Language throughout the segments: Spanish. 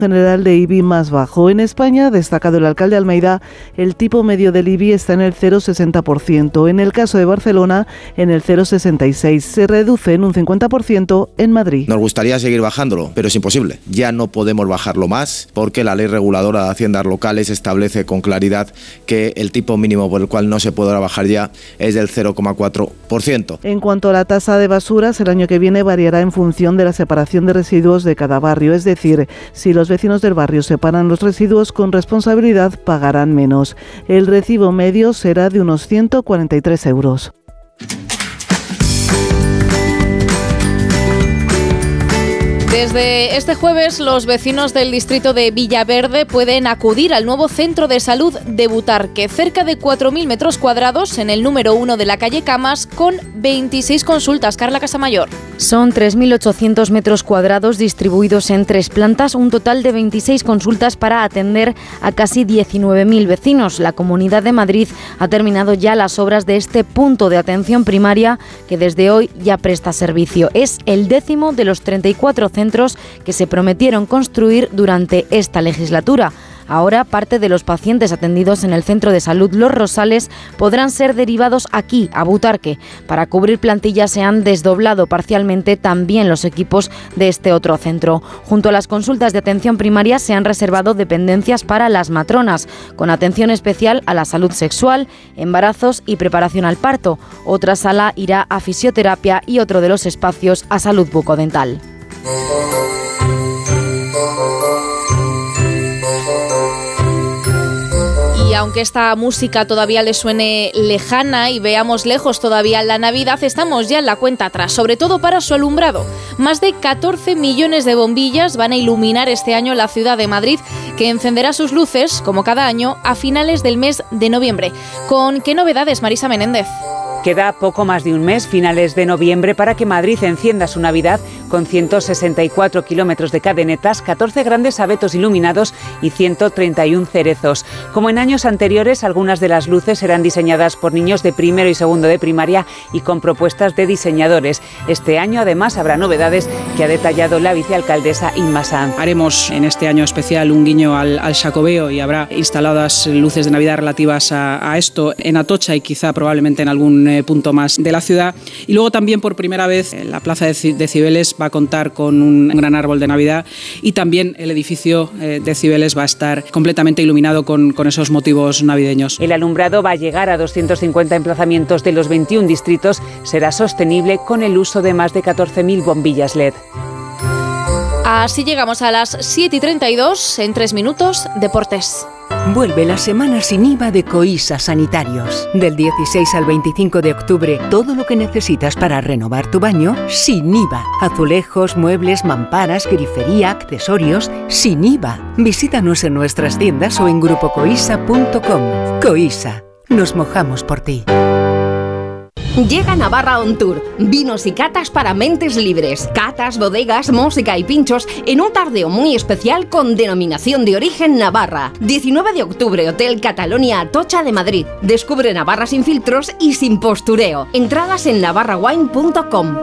general de IBI más bajo. En España, destacado el alcalde Almeida, el tipo medio del IBI está en el 0,60%. En el caso de Barcelona, en el 0,66%. Se reduce en un 50% en Madrid. Nos gustaría seguir bajándolo, pero es imposible. Ya no podemos bajarlo más porque la ley reguladora de haciendas locales establece con claridad que el tipo mínimo por el cual no se podrá bajar ya es del 0,4%. En cuanto a la tasa de basuras, el año que viene variará en función de la separación de residuos de cada barrio. Es decir, si los vecinos del barrio separan los residuos con responsabilidad, pagarán menos. El recibo medio será de unos 143 euros. Desde este jueves, los vecinos del distrito de Villaverde pueden acudir al nuevo centro de salud de Butarque, cerca de 4.000 metros cuadrados en el número 1 de la calle Camas, con 26 consultas. Carla Casamayor. Son 3.800 metros cuadrados distribuidos en 3 plantas, un total de 26 consultas para atender a casi 19.000 vecinos. La Comunidad de Madrid ha terminado ya las obras de este punto de atención primaria que desde hoy ya presta servicio. Es el 10º de los 34 centros que se prometieron construir durante esta legislatura. Ahora, parte de los pacientes atendidos en el Centro de Salud Los Rosales podrán ser derivados aquí, a Butarque. Para cubrir plantillas se han desdoblado parcialmente también los equipos de este otro centro. Junto a las consultas de atención primaria se han reservado dependencias para las matronas, con atención especial a la salud sexual, embarazos y preparación al parto. Otra sala irá a fisioterapia y otro de los espacios a salud bucodental. Y aunque esta música todavía le suene lejana y veamos lejos todavía la Navidad, estamos ya en la cuenta atrás, sobre todo para su alumbrado. Más de 14 millones de bombillas van a iluminar este año la ciudad de Madrid, que encenderá sus luces, como cada año, a finales del mes de noviembre. ¿Con qué novedades, Marisa Menéndez? Queda poco más de un mes, finales de noviembre, para que Madrid encienda su Navidad con 164 kilómetros de cadenetas, 14 grandes abetos iluminados y 131 cerezos. Como en años anteriores, algunas de las luces serán diseñadas por niños de primero y segundo de primaria y con propuestas de diseñadores. Este año, además, habrá novedades que ha detallado la vicealcaldesa Inma Sanz. Haremos en este año especial un guiño al Xacobeo y habrá instaladas luces de Navidad relativas a esto en Atocha y quizá probablemente en algún punto más de la ciudad. Y luego también por primera vez la plaza de Cibeles va a contar con un gran árbol de Navidad y también el edificio de Cibeles va a estar completamente iluminado con esos motivos navideños. El alumbrado va a llegar a 250 emplazamientos de los 21 distritos. Será sostenible con el uso de más de 14.000 bombillas LED. Así llegamos a las 7:32, en 3 minutos, Deportes. Vuelve la semana sin IVA de Coisa Sanitarios. Del 16 al 25 de octubre, todo lo que necesitas para renovar tu baño, sin IVA. Azulejos, muebles, mamparas, grifería, accesorios, sin IVA. Visítanos en nuestras tiendas o en grupocoisa.com. Coisa, nos mojamos por ti. Llega Navarra On Tour, vinos y catas para mentes libres, catas, bodegas, música y pinchos en un tardeo muy especial con denominación de origen Navarra. 19 de octubre, Hotel Catalonia Atocha de Madrid. Descubre Navarra sin filtros y sin postureo. Entradas en navarrawine.com.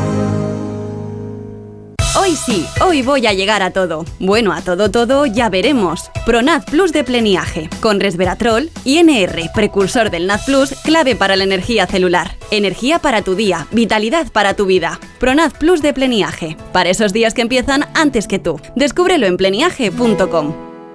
Hoy sí, hoy voy a llegar a todo. Bueno, a todo ya veremos. Pronat Plus de Pleniage, con resveratrol y NR, precursor del Nat Plus, clave para la energía celular. Energía para tu día, vitalidad para tu vida. Pronat Plus de Pleniage, para esos días que empiezan antes que tú. Descúbrelo en pleniage.com.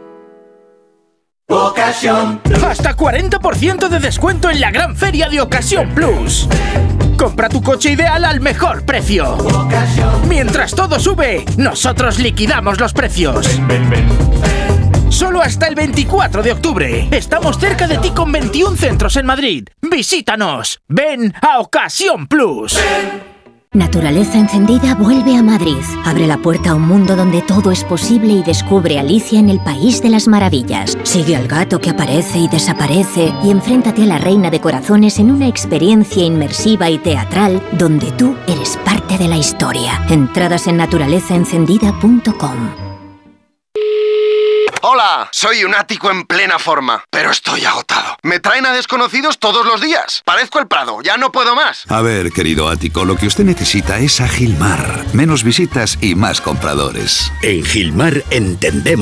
Ocasión. Hasta 40% de descuento en la gran feria de Ocasión Plus. Compra tu coche ideal al mejor precio. Mientras todo sube, nosotros liquidamos los precios. Solo hasta el 24 de octubre. Estamos cerca de ti con 21 centros en Madrid. Visítanos. Ven a Ocasión Plus. Naturaleza Encendida vuelve a Madrid. Abre la puerta a un mundo donde todo es posible y descubre Alicia en el País de las Maravillas. Sigue al gato que aparece y desaparece y enfréntate a la Reina de Corazones en una experiencia inmersiva y teatral donde tú eres parte de la historia. Entradas en naturalezaencendida.com. Hola, soy un ático en plena forma, pero estoy agotado. Me traen a desconocidos todos los días. Parezco el Prado, ya no puedo más. A ver, querido ático, lo que usted necesita es a Gilmar. Menos visitas y más compradores. En Gilmar entendemos